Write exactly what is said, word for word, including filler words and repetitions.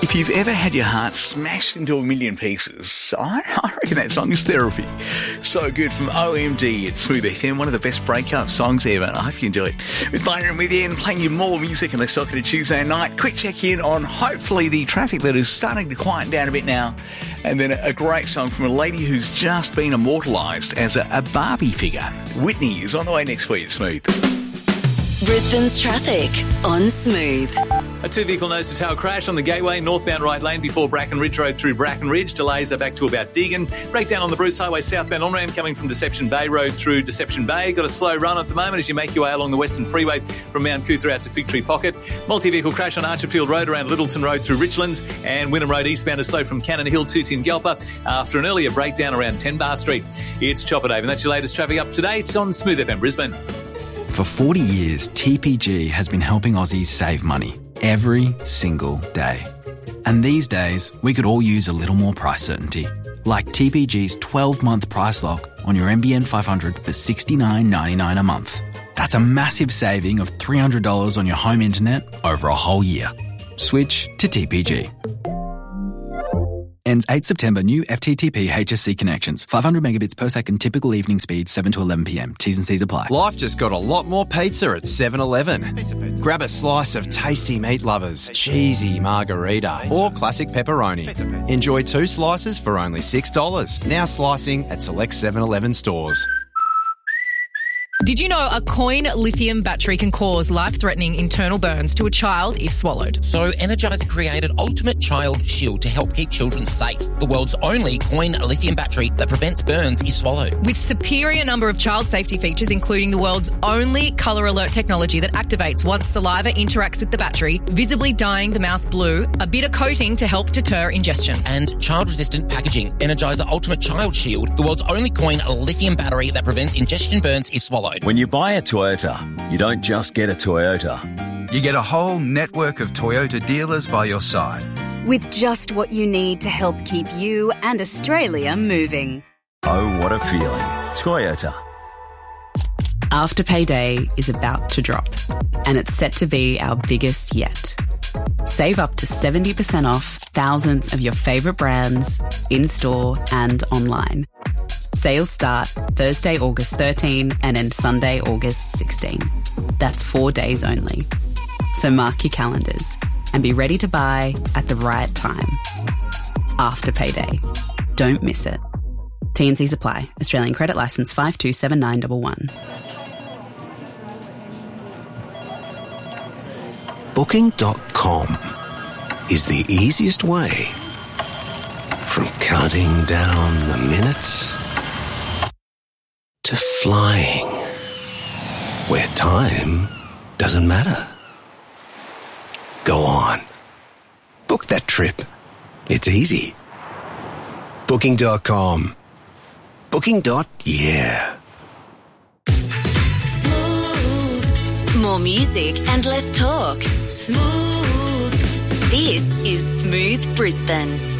If you've ever had your heart smashed into a million pieces, I, I reckon that song is therapy. So good from O M D at Smooth F M, one of the best breakup songs ever. I hope you enjoy it. With Byron with you and playing you more music, and let's talk it a Tuesday night. Quick check in on hopefully the traffic that is starting to quieten down a bit now. And then a great song from a lady who's just been immortalised as a, a Barbie figure. Whitney is on the way next week at Smooth. Brisbane's traffic on Smooth. A two-vehicle nose-to-tail crash on the Gateway, northbound right lane before Bracken Ridge Road through Bracken Ridge. Delays are back to about Deagon. Breakdown on the Bruce Highway southbound on-ramp coming from Deception Bay Road through Deception Bay. Got a slow run at the moment as you make your way along the Western Freeway from Mount Cootha out to Fig Tree Pocket. Multi-vehicle crash on Archerfield Road around Littleton Road through Richlands. And Wynnum Road eastbound is slow from Cannon Hill to Tingalpa after an earlier breakdown around ten Bar Street. It's Chopper Dave, and that's your latest traffic up to date on Smooth F M Brisbane. For forty years, T P G has been helping Aussies save money every single day. And these days, we could all use a little more price certainty. Like T P G's twelve-month price lock on your N B N five hundred for sixty-nine ninety-nine a month. That's a massive saving of three hundred dollars on your home internet over a whole year. Switch to T P G. Ends eighth September. New F T T P H S C connections. five hundred megabits per second. Typical evening speed seven to eleven p.m. T's and C's apply. Life just got a lot more pizza at seven eleven. Pizza, pizza. Grab a slice of tasty meat lovers, cheesy margarita, pizza. Or classic pepperoni. Pizza, pizza. Enjoy two slices for only six dollars. Now slicing at select seven eleven stores. Did you know a coin lithium battery can cause life-threatening internal burns to a child if swallowed? So Energizer created Ultimate Child Shield to help keep children safe. The world's only coin lithium battery that prevents burns if swallowed. With superior number of child safety features, including the world's only colour alert technology that activates once saliva interacts with the battery, visibly dyeing the mouth blue, a bitter coating to help deter ingestion. And child-resistant packaging. Energizer Ultimate Child Shield, the world's only coin lithium battery that prevents ingestion burns if swallowed. When you buy a Toyota, you don't just get a Toyota. You get a whole network of Toyota dealers by your side. With just what you need to help keep you and Australia moving. Oh, what a feeling. Toyota. Afterpay Day is about to drop, and it's set to be our biggest yet. Save up to seventy percent off thousands of your favourite brands, in-store and online. Sales start Thursday, August thirteenth and end Sunday, August sixteenth. That's four days only. So mark your calendars and be ready to buy at the right time. After payday. Don't miss it. T and C's apply. Australian credit licence five two seven nine one one. Booking dot com is the easiest way. From counting down the minutes to flying, where time doesn't matter. Go on. Book that trip. It's easy. Booking dot com. Booking. Yeah. Smooth. More music and less talk. Smooth. This is Smooth Brisbane.